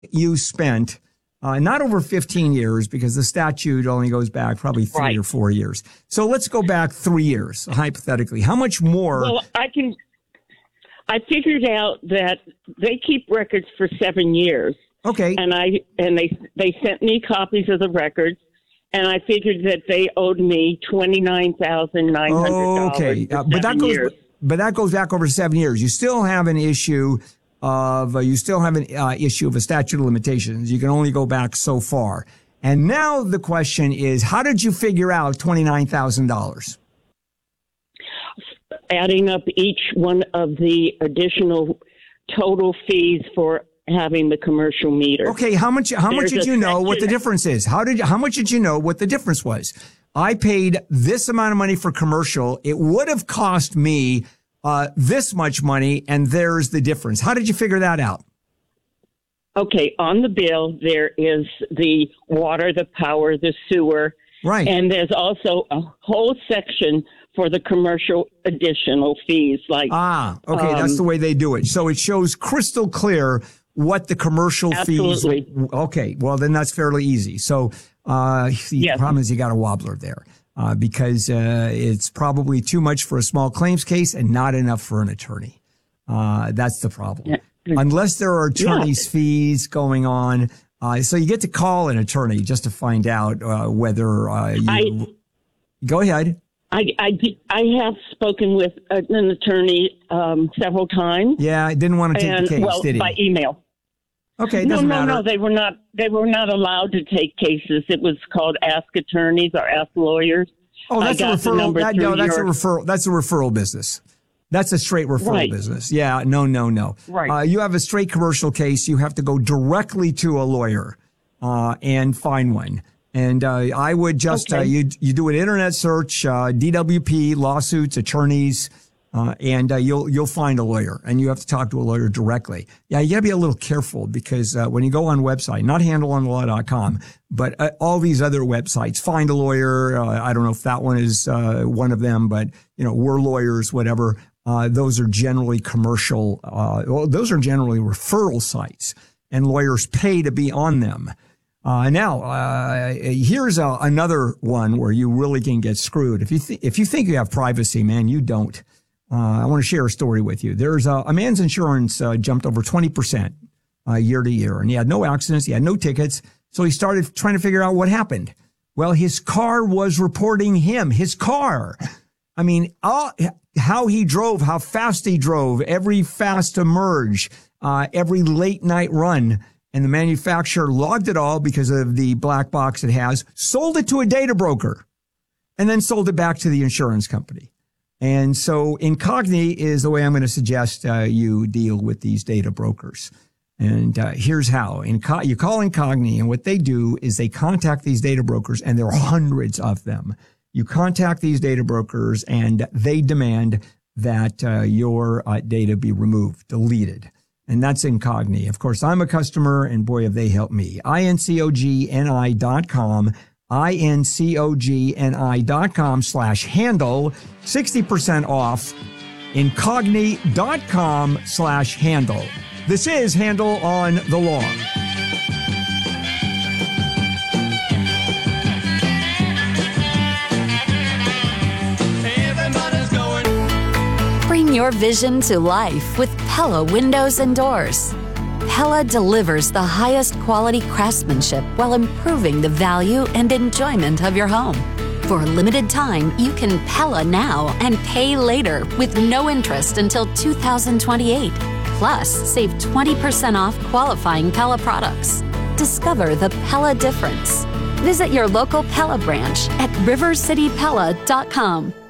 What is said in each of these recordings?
you spent, not over 15 years, because the statute only goes back probably 3 or 4 years. So let's go back 3 years, hypothetically. How much more? Well, I figured out that they keep records for 7 years. Okay. And they sent me copies of the records, and I figured that they owed me $29,900. Okay. But that goes back over 7 years. You still have an issue of a statute of limitations. You can only go back so far. And now the question is, how did you figure out $29,000? Adding up each one of the additional total fees for having the commercial meter. Okay, how much did you know what the difference is? How much did you know what the difference was? I paid this amount of money for commercial. It would have cost me this much money, and there's the difference. How did you figure that out? Okay, on the bill, there is the water, the power, the sewer. Right. And there's also a whole section for the commercial additional fees. That's the way they do it. So it shows crystal clear what the commercial fees. Okay, well, then that's fairly easy. So the problem is you got a wobbler there. Because it's probably too much for a small claims case and not enough for an attorney. That's the problem. Unless there are attorney's fees going on. So you get to call an attorney just to find out whether you... Go ahead. I have spoken with an attorney several times. Yeah, I didn't want to take the case, did he? By email. Okay, it doesn't matter. No, they were not allowed to take cases. It was called Ask Attorneys or Ask Lawyers. Oh, that's a referral. That's a referral business. That's a straight referral business. Yeah, no. Right. You have a straight commercial case. You have to go directly to a lawyer and find one. And I would just you do an internet search, DWP, lawsuits, attorneys. And you'll find a lawyer, and you have to talk to a lawyer directly. Yeah, you gotta be a little careful because when you go on website, not handleonthelaw.com, but all these other websites, find a lawyer. I don't know if that one is one of them, but we're lawyers, whatever. Those are generally commercial. Those are generally referral sites, and lawyers pay to be on them. Now, here's another one where you really can get screwed. If you think you have privacy, man, you don't. I want to share a story with you. There's a man's insurance jumped over 20% year to year, and he had no accidents, he had no tickets, so he started trying to figure out what happened. Well, his car was reporting him. His car. I mean, how he drove, how fast he drove, every fast emerge, every late night run, and the manufacturer logged it all because of the black box it has, sold it to a data broker, and then sold it back to the insurance company. And so Incogni is the way I'm going to suggest you deal with these data brokers. And here's how. You call Incogni, and what they do is they contact these data brokers, and there are hundreds of them. You contact these data brokers, and they demand that your data be removed, deleted. And that's Incogni. Of course, I'm a customer, and boy, have they helped me. incogni.com. incogni.com/handle, 60% off, incogni.com/handle. This is Handle on the Law. Bring your vision to life with Pella Windows and Doors. Pella delivers the highest quality craftsmanship while improving the value and enjoyment of your home. For a limited time, you can Pella now and pay later with no interest until 2028. Plus, save 20% off qualifying Pella products. Discover the Pella difference. Visit your local Pella branch at rivercitypella.com.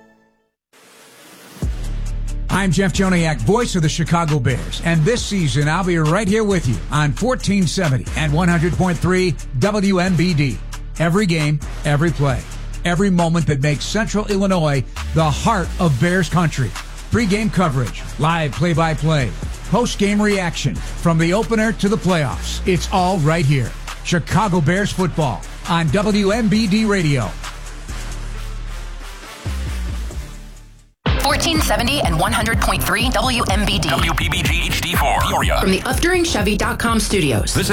I'm Jeff Joniak, voice of the Chicago Bears, and this season I'll be right here with you on 1470 and 100.3 WMBD. Every game, every play, every moment that makes Central Illinois the heart of Bears country. Pre-game coverage, live play-by-play, post-game reaction, from the opener to the playoffs. It's all right here. Chicago Bears football on WMBD Radio. 1470 1470 and 100.3 WMBD. WPBG HD4, Peoria. From the UpDuringChevy.com studios.